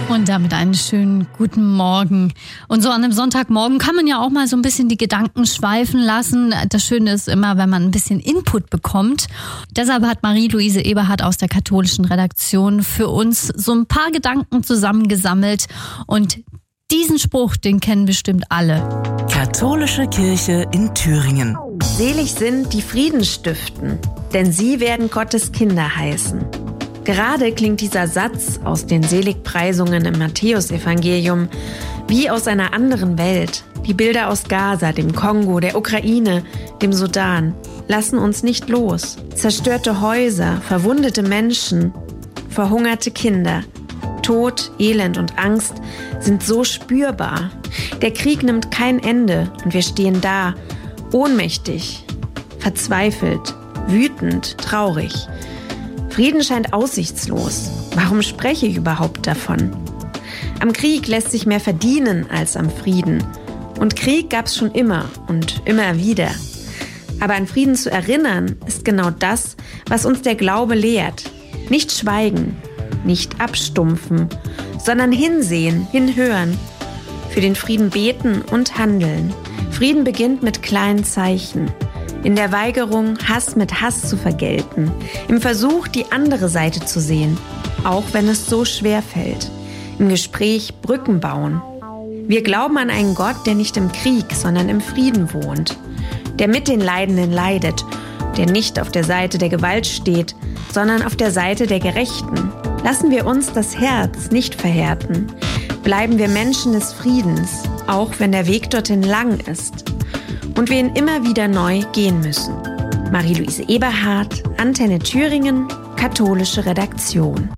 Und damit einen schönen guten Morgen. Und so an einem Sonntagmorgen kann man ja auch mal so ein bisschen die Gedanken schweifen lassen. Das Schöne ist immer, wenn man ein bisschen Input bekommt. Deshalb hat Marie-Louise Eberhardt aus der katholischen Redaktion für uns so ein paar Gedanken zusammengesammelt. Und diesen Spruch, den kennen bestimmt alle. Katholische Kirche in Thüringen. Selig sind, die Frieden stiften, denn sie werden Gottes Kinder heißen. Gerade klingt dieser Satz aus den Seligpreisungen im Matthäusevangelium wie aus einer anderen Welt. Die Bilder aus Gaza, dem Kongo, der Ukraine, dem Sudan lassen uns nicht los. Zerstörte Häuser, verwundete Menschen, verhungerte Kinder. Tod, Elend und Angst sind so spürbar. Der Krieg nimmt kein Ende und wir stehen da, ohnmächtig, verzweifelt, wütend, traurig. Frieden scheint aussichtslos. Warum spreche ich überhaupt davon? Am Krieg lässt sich mehr verdienen als am Frieden. Und Krieg gab's schon immer und immer wieder. Aber an Frieden zu erinnern, ist genau das, was uns der Glaube lehrt. Nicht schweigen, nicht abstumpfen, sondern hinsehen, hinhören. Für den Frieden beten und handeln. Frieden beginnt mit kleinen Zeichen. In der Weigerung, Hass mit Hass zu vergelten. Im Versuch, die andere Seite zu sehen, auch wenn es so schwer fällt. Im Gespräch Brücken bauen. Wir glauben an einen Gott, der nicht im Krieg, sondern im Frieden wohnt. Der mit den Leidenden leidet. Der nicht auf der Seite der Gewalt steht, sondern auf der Seite der Gerechten. Lassen wir uns das Herz nicht verhärten. Bleiben wir Menschen des Friedens, auch wenn der Weg dorthin lang ist. Und wir ihn immer wieder neu gehen müssen. Marie-Louise Eberhardt, Antenne Thüringen, katholische Redaktion.